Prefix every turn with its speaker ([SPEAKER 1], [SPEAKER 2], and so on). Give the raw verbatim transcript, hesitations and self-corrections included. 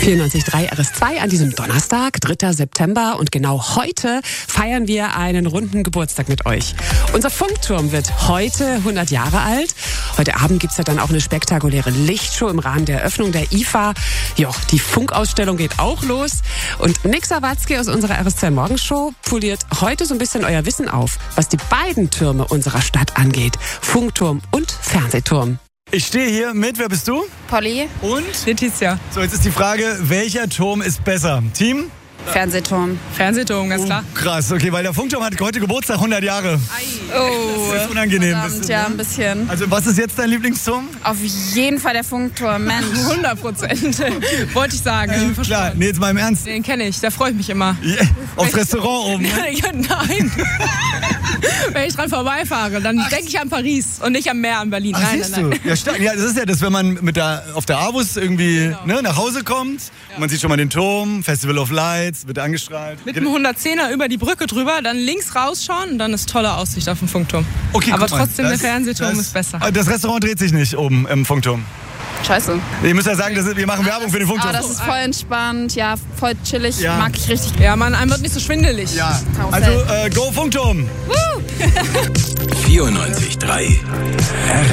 [SPEAKER 1] vierundneunzig Komma drei R S zwei an diesem Donnerstag, dritter September. Und genau heute feiern wir einen runden Geburtstag mit euch. Unser Funkturm wird heute hundert Jahre alt. Heute Abend gibt's ja dann auch eine spektakuläre Lichtshow im Rahmen der Eröffnung der I F A. Jo, die Funkausstellung geht auch los. Und Nick Sawatzki aus unserer R S zwei Morgenshow poliert heute so ein bisschen euer Wissen auf, was die beiden Türme unserer Stadt angeht. Funkturm und Fernsehturm.
[SPEAKER 2] Ich stehe hier mit, wer bist du?
[SPEAKER 3] Polly.
[SPEAKER 2] Und?
[SPEAKER 3] Letizia.
[SPEAKER 2] So, jetzt ist die Frage, welcher Turm ist besser? Team?
[SPEAKER 3] Fernsehturm.
[SPEAKER 4] Fernsehturm, ganz klar.
[SPEAKER 2] Oh, krass, okay, weil der Funkturm hat heute Geburtstag, hundert Jahre.
[SPEAKER 3] Oh,
[SPEAKER 2] das ist unangenehm.
[SPEAKER 3] verdammt,
[SPEAKER 2] Das,
[SPEAKER 3] ja, ein bisschen.
[SPEAKER 2] Also, was ist jetzt dein Lieblingsturm?
[SPEAKER 3] Auf jeden Fall der Funkturm, Mensch.
[SPEAKER 4] hundert Prozent, wollte ich sagen.
[SPEAKER 2] Ähm, klar, nee, jetzt mal im Ernst.
[SPEAKER 4] Den kenne ich, da freue ich mich immer.
[SPEAKER 2] Yeah, aufs Restaurant oben. Ne?
[SPEAKER 4] Ja, nein. Wenn ich dran vorbeifahre, dann denke ich an Paris und nicht am Meer an Berlin.
[SPEAKER 2] Ach,
[SPEAKER 4] nein,
[SPEAKER 2] siehst
[SPEAKER 4] nein, nein.
[SPEAKER 2] du? Ja, stark. Ja, das ist ja das, wenn man mit der, auf der Avus irgendwie
[SPEAKER 4] Genau.
[SPEAKER 2] ne, nach Hause kommt. Ja. Man sieht schon mal den Turm, Festival of Lights, wird angestrahlt.
[SPEAKER 4] Mit dem hundertzehner über die Brücke drüber, dann links rausschauen und dann ist tolle Aussicht auf den Funkturm.
[SPEAKER 2] Okay,
[SPEAKER 4] aber
[SPEAKER 2] guck mal,
[SPEAKER 4] trotzdem,
[SPEAKER 2] das,
[SPEAKER 4] der Fernsehturm
[SPEAKER 2] das,
[SPEAKER 4] ist besser.
[SPEAKER 2] Das Restaurant dreht sich nicht oben im Funkturm.
[SPEAKER 3] Scheiße.
[SPEAKER 2] Ich muss ja sagen, das ist, wir machen Werbung für den Funkturm.
[SPEAKER 3] Aber das ist voll entspannt, ja, voll chillig,
[SPEAKER 2] Ja.
[SPEAKER 3] mag ich richtig.
[SPEAKER 4] Ja, man, einem wird nicht so schwindelig.
[SPEAKER 2] Ja, also
[SPEAKER 3] Karussell.
[SPEAKER 2] äh, go Funkturm!
[SPEAKER 5] vierundneunzig Komma drei R